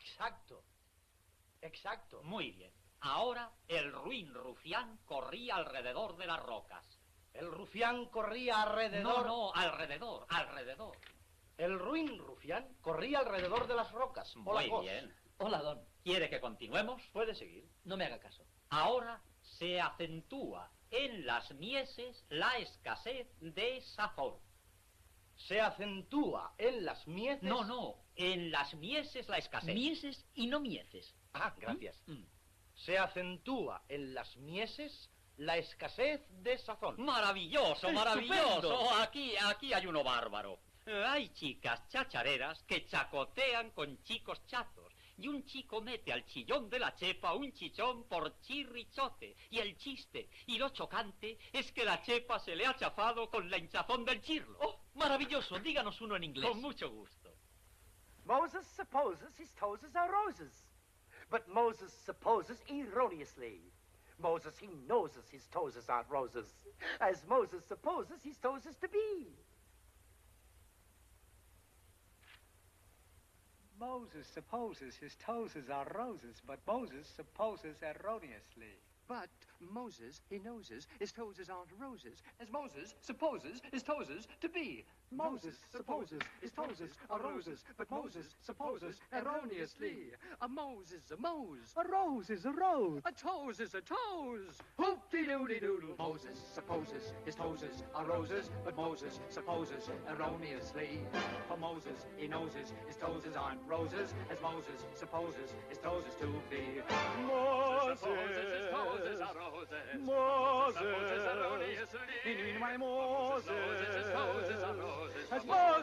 Exacto. Exacto. Muy bien. Ahora el ruin rufián corría alrededor de las rocas. El rufián corría alrededor... No, alrededor. El ruin rufián corría alrededor de las rocas. Muy bien. Hola, don. ¿Quiere que continuemos? Puede seguir. No me haga caso. Ahora se acentúa en las mieses la escasez de sazón. Se acentúa en las mieses... No, en las mieses la escasez. Mieses y no mieces. Ah, gracias. Se acentúa en las mieses la escasez de sazón. Maravilloso, ¡Estupendo! maravilloso. Aquí hay uno bárbaro. Hay chicas chachareras que chacotean con chicos chatos. Y un chico mete al chillón de la chepa un chichón por chirrichote. Y el chiste y lo chocante es que la chepa se le ha chafado con la hinchazón del chirlo. ¡Oh, maravilloso! Díganos uno en inglés. Con mucho gusto. Moses supposes his toes are roses, but Moses supposes erroneously. Moses, he knows his toes aren't roses, as Moses supposes his toes to be. Moses supposes his toes are roses, but Moses supposes erroneously. But Moses, he knows his toes aren't roses, as Moses supposes his toes to be. Moses supposes his toes are roses, but Moses supposes erroneously. A Mose is a Mose. A rose is a rose. A toes is a toes. Hoop-de-doodle-doodle. Moses supposes his toes are roses, but Moses supposes erroneously. For Moses, he knows his toes aren't roses, as Moses supposes his toes to be. Moses supposes his toes are roses. Moses Supposes erroneously. Meanwhile, Moses Moses his toes are roses. as Moses